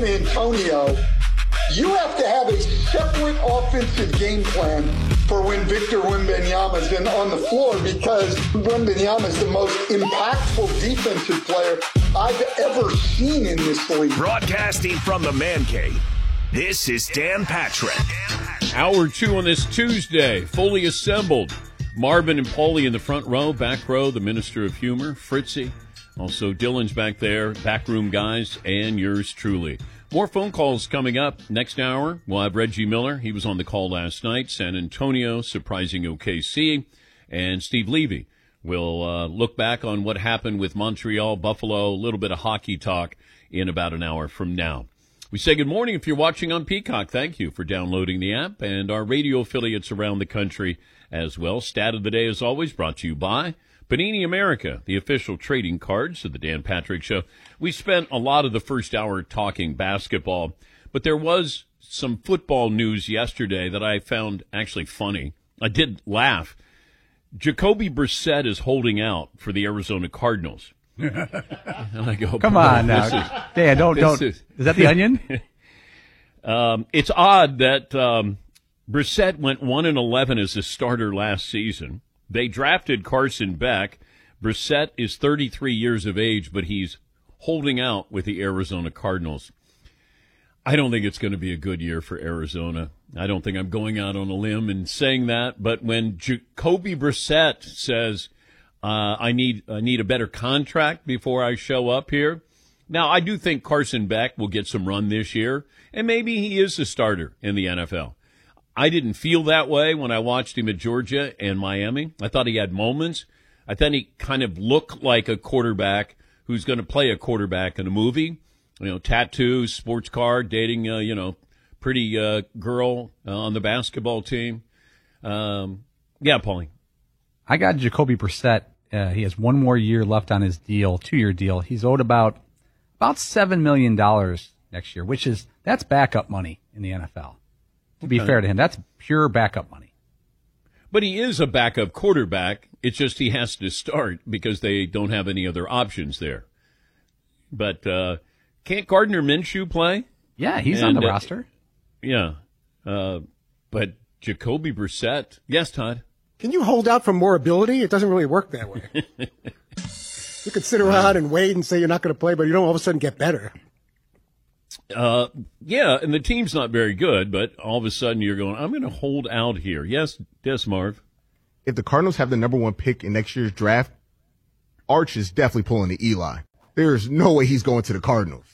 Antonio, you have to have a separate offensive game plan for when Victor Wembanyama is on the floor, because Wembanyama is the most impactful defensive player I've ever seen in this league. Broadcasting from the Man Cave, this is Dan Patrick. Hour 2 on this Tuesday, fully assembled. Marvin and Paulie in the front row, back row, the Minister of Humor, Fritzy. Also, Dylan's back there, backroom guys, and yours truly. More phone calls coming up next hour. We'll have Reggie Miller. He was on the call last night. San Antonio surprising OKC. And Steve Levy will look back on what happened with Montreal, Buffalo, a little bit of hockey talk in about an hour from now. We say good morning if you're watching on Peacock. Thank you for downloading the app, and our radio affiliates around the country as well. Stat of the day, as always, brought to you by Panini America, the official trading cards of the Dan Patrick Show. We spent a lot of the first hour talking basketball, but there was some football news yesterday that I found actually funny. I did laugh. Jacoby Brissett is holding out for the Arizona Cardinals. And I go, come on now. Dan, don't. Is that the Onion? It's odd that Brissett went 1-11 as a starter last season. They drafted Carson Beck. Brissett is 33 years of age, but he's holding out with the Arizona Cardinals. I don't think it's going to be a good year for Arizona. I don't think I'm going out on a limb and saying that, but when Jacoby Brissett says, I need a better contract before I show up here. Now, I do think Carson Beck will get some run this year, and maybe he is a starter in the NFL. I didn't feel that way when I watched him at Georgia and Miami. I thought he had moments. I thought he kind of looked like a quarterback who's going to play a quarterback in a movie. You know, tattoos, sports car, dating, pretty girl on the basketball team. Yeah, Paulie. I got Jacoby Brissett. He has one more year left on his deal, 2-year deal. He's owed about $7 million next year, that's backup money in the NFL. To be fair to him, that's pure backup money. But he is a backup quarterback. It's just he has to start because they don't have any other options there. But can't Gardner Minshew play? Yeah, he's on the roster. Yeah. But Jacoby Brissett. Yes, Todd? Can you hold out for more ability? It doesn't really work that way. You could sit around and wait and say you're not going to play, but you don't all of a sudden get better. Yeah, and the team's not very good, but all of a sudden you're going, I'm going to hold out here. Yes, Marv. If the Cardinals have the number 1 pick in next year's draft, Arch is definitely pulling the Eli. There's no way he's going to the Cardinals.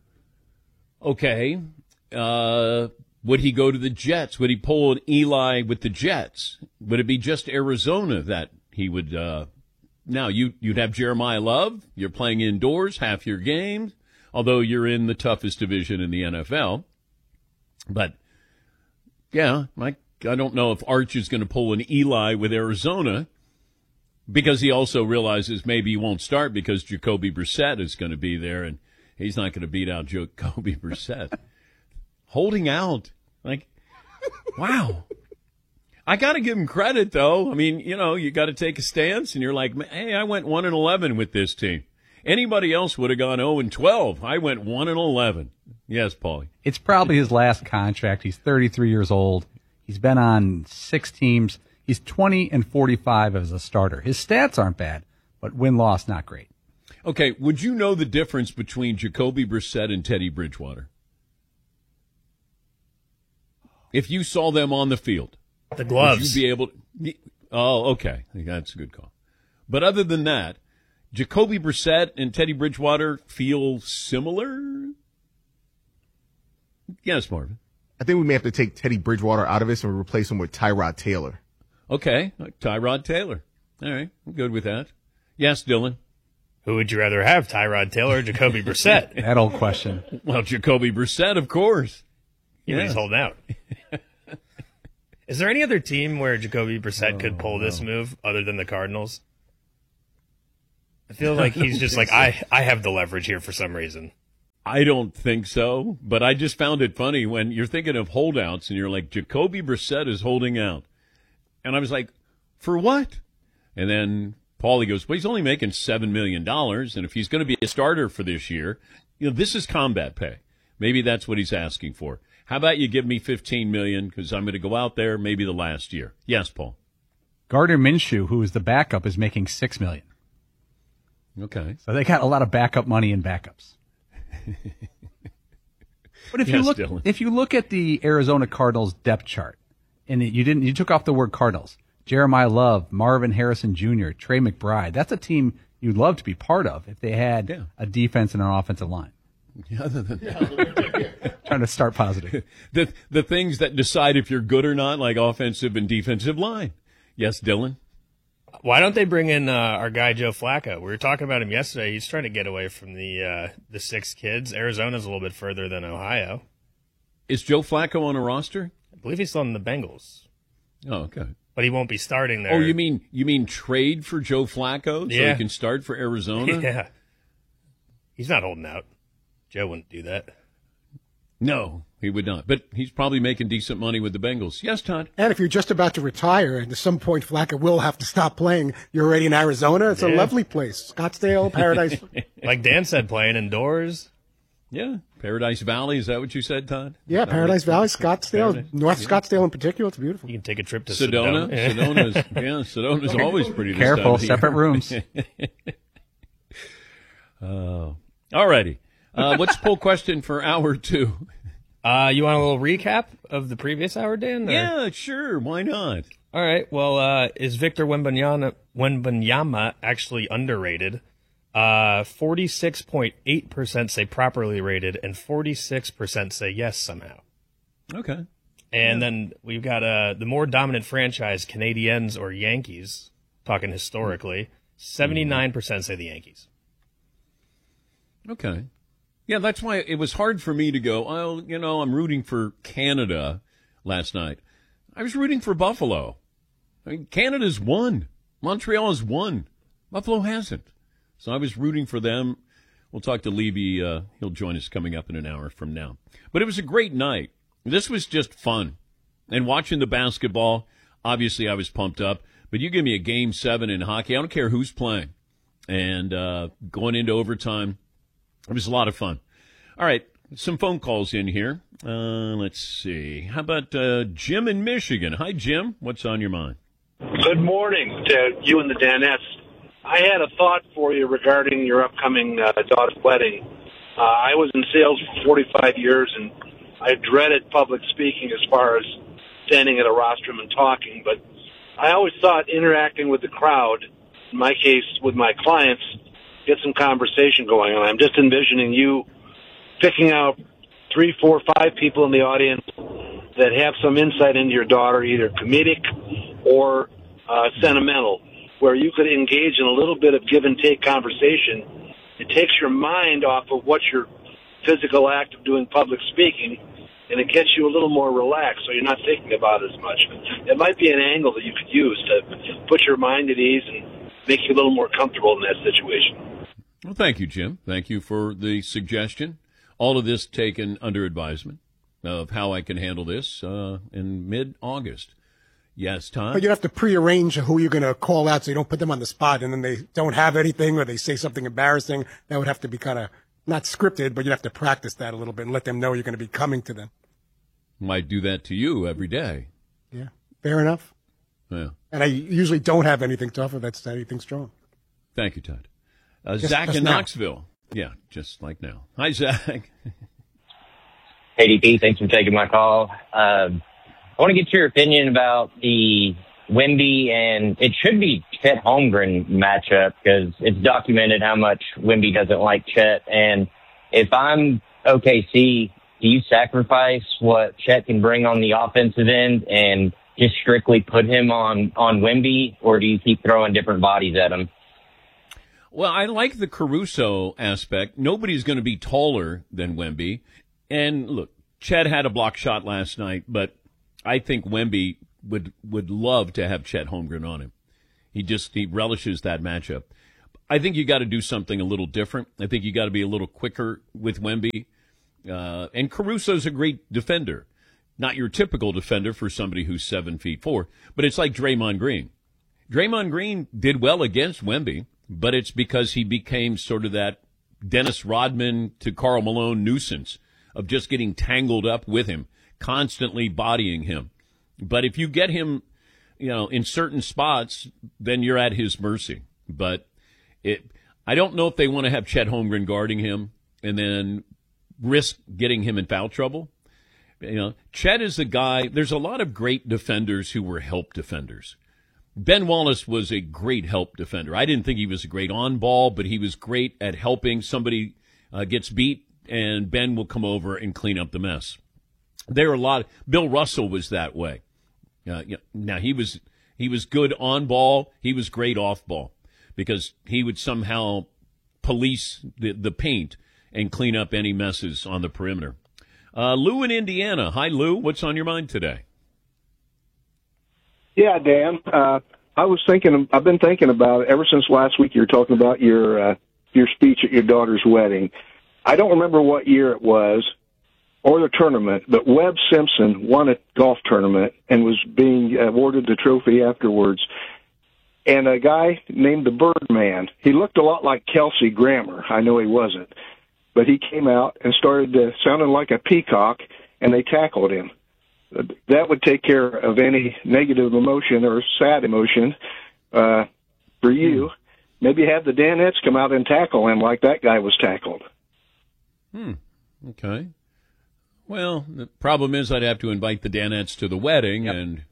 Okay. Would he go to the Jets? Would he pull an Eli with the Jets? Would it be just Arizona that he would now you'd have Jeremiah Love. You're playing indoors half your games, although you're in the toughest division in the NFL. But yeah, I don't know if Arch is going to pull an Eli with Arizona, because he also realizes maybe he won't start because Jacoby Brissett is going to be there, and he's not going to beat out Jacoby Brissett. Holding out. Like, wow. I got to give him credit, though. I mean, you got to take a stance, and you're like, hey, I went 1-11 with this team. Anybody else would have gone 0-12. I went 1-11. Yes, Paulie. It's probably his last contract. He's 33 years old. He's been on 6 teams. He's 20-45 as a starter. His stats aren't bad, but win-loss not great. Okay, would you know the difference between Jacoby Brissett and Teddy Bridgewater? If you saw them on the field. The gloves. Would you be able to, oh, okay. That's a good call. But other than that, Jacoby Brissett and Teddy Bridgewater feel similar? Yes, Marvin. I think we may have to take Teddy Bridgewater out of this and replace him with Tyrod Taylor. Okay, Tyrod Taylor. All right, I'm good with that. Yes, Dylan. Who would you rather have, Tyrod Taylor or Jacoby Brissett? That old question. Well, Jacoby Brissett, of course. Yeah, he's holding out. Is there any other team where Jacoby Brissett could pull this move other than the Cardinals? I feel like he's just like, I have the leverage here for some reason. I don't think so, but I just found it funny when you're thinking of holdouts and you're like, Jacoby Brissett is holding out. And I was like, for what? And then Paulie goes, well, he's only making $7 million, and if he's going to be a starter for this year, this is combat pay. Maybe that's what he's asking for. How about you give me $15 million because I'm going to go out there maybe the last year. Yes, Paul. Gardner Minshew, who is the backup, is making $6 million. Okay. So they got a lot of backup money in backups. But if you look at the Arizona Cardinals depth chart, and you took off the word Cardinals, Jeremiah Love, Marvin Harrison Jr., Trey McBride, that's a team you'd love to be part of if they had a defense and an offensive line. Trying to start positive. The things that decide if you're good or not, like offensive and defensive line. Yes, Dylan? Why don't they bring in our guy Joe Flacco? We were talking about him yesterday. He's trying to get away from the 6 kids. Arizona's a little bit further than Ohio. Is Joe Flacco on a roster? I believe he's on the Bengals. Oh, okay. But he won't be starting there. Oh, you mean trade for Joe Flacco so he can start for Arizona? Yeah. He's not holding out. Joe wouldn't do that. No, he would not. But he's probably making decent money with the Bengals. Yes, Todd? And if you're just about to retire, and at some point Flacco will have to stop playing, you're already in Arizona. It's a lovely place. Scottsdale, Paradise. Like Dan said, playing indoors. Yeah. Paradise Valley. Is that what you said, Todd? Yeah, Paradise Valley, Scottsdale, North Scottsdale in particular. It's beautiful. You can take a trip to Sedona. Sedona's always pretty. Careful, separate rooms. All righty. What's the poll question for hour 2? You want a little recap of the previous hour, Dan? Or? Yeah, sure. Why not? All right. Well, is Victor Wembanyama actually underrated? 46.8% say properly rated, and 46% say yes somehow. Okay. And then we've got the more dominant franchise, Canadiens or Yankees, talking historically. 79% say the Yankees. Okay. Yeah, that's why it was hard for me to go, I'm rooting for Canada last night. I was rooting for Buffalo. I mean, Canada's won. Montreal has won. Buffalo hasn't. So I was rooting for them. We'll talk to Levy. He'll join us coming up in an hour from now. But it was a great night. This was just fun. And watching the basketball, obviously I was pumped up. But you give me a Game 7 in hockey, I don't care who's playing. And going into overtime, it was a lot of fun. All right, some phone calls in here. Let's see. How about Jim in Michigan? Hi, Jim. What's on your mind? Good morning to you and the Danettes. I had a thought for you regarding your upcoming daughter's wedding. I was in sales for 45 years, and I dreaded public speaking as far as standing at a rostrum and talking, but I always thought interacting with the crowd, in my case with my clients, get some conversation going on. I'm just envisioning you picking out 3, 4, 5 people in the audience that have some insight into your daughter, either comedic or sentimental, where you could engage in a little bit of give and take conversation. It takes your mind off of what your physical act of doing public speaking, and it gets you a little more relaxed, so you're not thinking about it as much. It might be an angle that you could use to put your mind at ease and make you a little more comfortable in that situation. Well, thank you, Jim. Thank you for the suggestion. All of this taken under advisement of how I can handle this in mid-August. Yes, Tom? But you'd have to prearrange who you're going to call out so you don't put them on the spot and then they don't have anything or they say something embarrassing. That would have to be kind of not scripted, but you'd have to practice that a little bit and let them know you're going to be coming to them. Might do that to you every day. Yeah, fair enough. Yeah. And I usually don't have anything to offer that's anything strong. Thank you, Todd. Zach in Knoxville. Yeah, just like now. Hi, Zach. Hey, DP, thanks for taking my call. I want to get your opinion about the Wemby and it should be Chet Holmgren matchup because it's documented how much Wemby doesn't like Chet. And if I'm OKC, do you sacrifice what Chet can bring on the offensive end and just strictly put him on Wemby, or do you keep throwing different bodies at him? Well, I like the Caruso aspect. Nobody's going to be taller than Wemby. And look, Chet had a block shot last night, but I think Wemby would love to have Chet Holmgren on him. He relishes that matchup. I think you got to do something a little different. I think you got to be a little quicker with Wemby. And Caruso's a great defender. Not your typical defender for somebody who's 7'4", but it's like Draymond Green. Draymond Green did well against Wemby, but it's because he became sort of that Dennis Rodman to Karl Malone nuisance of just getting tangled up with him, constantly bodying him. But if you get him, in certain spots, then you're at his mercy. But I don't know if they want to have Chet Holmgren guarding him and then risk getting him in foul trouble. Chet is a guy, there's a lot of great defenders who were help defenders. Ben Wallace was a great help defender. I didn't think he was a great on ball, but he was great at helping. Somebody gets beat, and Ben will come over and clean up the mess. There are a lot. Bill Russell was that way. Now he was good on ball. He was great off ball because he would somehow police the paint and clean up any messes on the perimeter. Lou in Indiana. Hi, Lou. What's on your mind today? Yeah, Dan. I've been thinking about it ever since last week. You were talking about your speech at your daughter's wedding. I don't remember what year it was or the tournament, but Webb Simpson won a golf tournament and was being awarded the trophy afterwards. And a guy named the Birdman, he looked a lot like Kelsey Grammer. I know he wasn't, but he came out and started sounding like a peacock, and they tackled him. That would take care of any negative emotion or sad emotion for you. Maybe have the Danettes come out and tackle him like that guy was tackled. Okay. Well, the problem is I'd have to invite the Danettes to the wedding, and,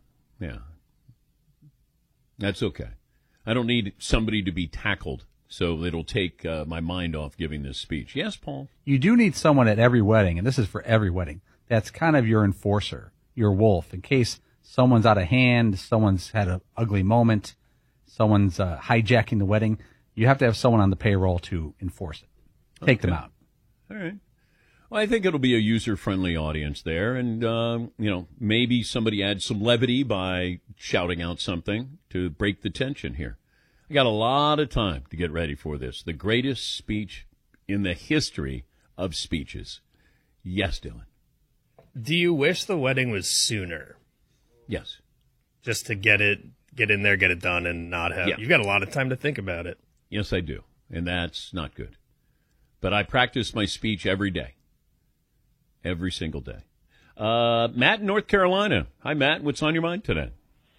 that's okay. I don't need somebody to be tackled, so it'll take my mind off giving this speech. Yes, Paul? You do need someone at every wedding, and this is for every wedding, that's kind of your enforcer, your wolf, in case someone's out of hand, someone's had an ugly moment, someone's hijacking the wedding. You have to have someone on the payroll to enforce it. Take them out. All right. Well, I think it'll be a user-friendly audience there, and, maybe somebody adds some levity by shouting out something to break the tension here. I got a lot of time to get ready for this. The greatest speech in the history of speeches. Yes, Dylan. Do you wish the wedding was sooner? Yes. Just to get in there, get it done, and not have... Yeah. You've got a lot of time to think about it. Yes, I do, and that's not good. But I practice my speech every day. Every single day. Matt in North Carolina. Hi, Matt. What's on your mind today?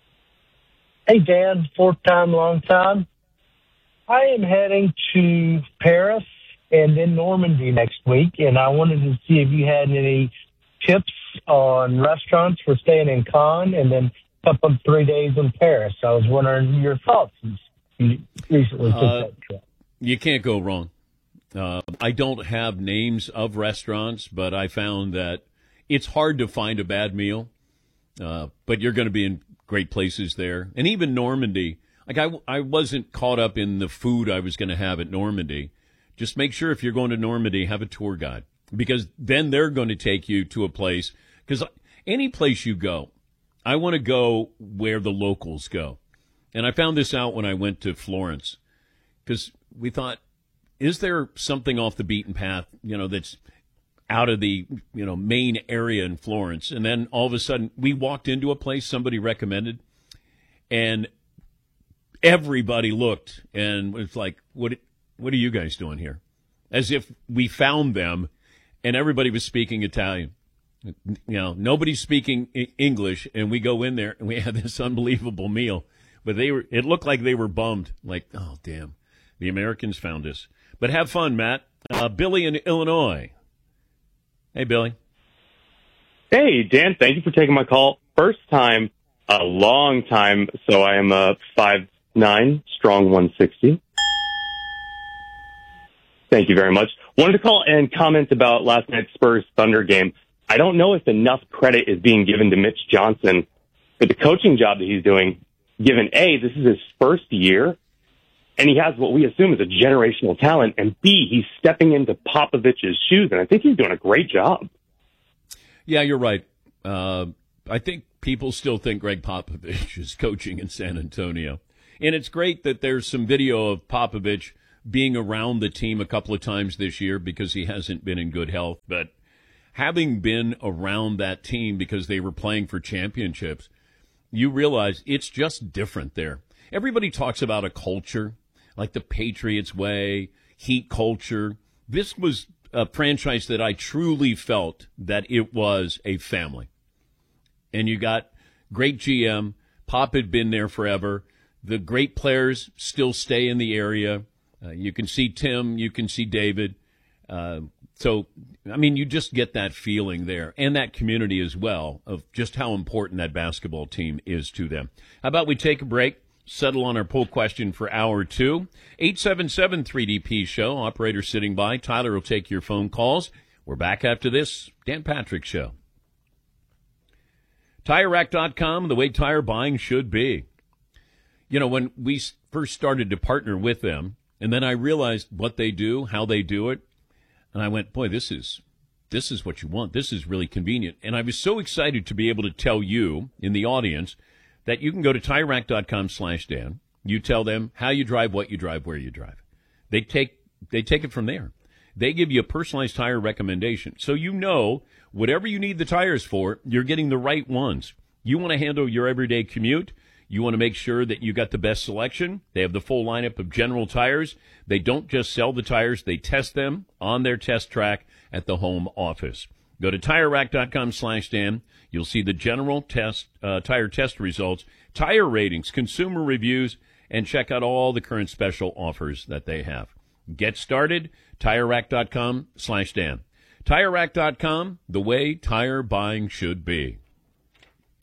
Hey, Dan. Fourth time, long time. I am heading to Paris and then Normandy next week, and I wanted to see if you had any tips on restaurants for staying in Cannes and then a couple of 3 days in Paris. I was wondering your thoughts since you recently took that trip. You can't go wrong. I don't have names of restaurants, but I found that it's hard to find a bad meal. But you're going to be in great places there. And even Normandy, like I wasn't caught up in the food I was going to have at Normandy. Just make sure if you're going to Normandy, have a tour guide, because then they're going to take you to a place. Because any place you go, I want to go where the locals go. And I found this out when I went to Florence, because we thought, is there something off the beaten path, that's out of the, main area in Florence? And then all of a sudden we walked into a place somebody recommended, and everybody looked and was like, what are you guys doing here? As if we found them, and everybody was speaking Italian. Nobody's speaking English, and we go in there and we have this unbelievable meal. But it looked like they were bummed, like, oh, damn, the Americans found us. But have fun, Matt. Billy in Illinois. Hey, Billy. Hey, Dan. Thank you for taking my call. First time, a long time. So I am 5'9", strong 160. Thank you very much. Wanted to call and comment about last night's Spurs-Thunder game. I don't know if enough credit is being given to Mitch Johnson for the coaching job that he's doing, given, A, this is his first year, and he has what we assume is a generational talent, and B, he's stepping into Popovich's shoes, and I think he's doing a great job. Yeah, you're right. I think people still think Greg Popovich is coaching in San Antonio. And it's great that there's some video of Popovich being around the team a couple of times this year because he hasn't been in good health. But having been around that team because they were playing for championships, you realize it's just different there. Everybody talks about a culture, like the Patriots way, Heat culture. This was a franchise that I truly felt that it was a family. And you got great GM. Pop had been there forever. The great players still stay in the area. You can see Tim. You can see David. So, I mean, you just get that feeling there, and that community as well, of just how important that basketball team is to them. How about we take a break, settle on our poll question for hour 2. 877-3DP-SHOW. Operator sitting by. Tyler will take your phone calls. We're back after this. Dan Patrick Show. TireRack.com, the way tire buying should be. You know, when we first started to partner with them, and then I realized what they do, how they do it, and I went, boy, this is what you want. This is really convenient. And I was so excited to be able to tell you in the audience that you can go to TireRack.com/Dan. You tell them how you drive, what you drive, where you drive. They take it from there. They give you a personalized tire recommendation. So you know whatever you need the tires for, you're getting the right ones. You want to handle your everyday commute. You want to make sure that you got the best selection. They have the full lineup of General tires. They don't just sell the tires. They test them on their test track at the home office. Go to TireRack.com/Dan. You'll see the General tire test results, tire ratings, consumer reviews, and check out all the current special offers that they have. Get started, TireRack.com/Dan. TireRack.com, the way tire buying should be.